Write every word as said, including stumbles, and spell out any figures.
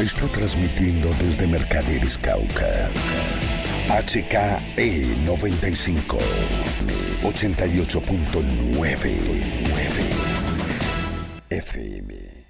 está transmitiendo desde Mercaderes, Cauca. H K E noventa y cinco, ochenta y ocho punto nueve F M.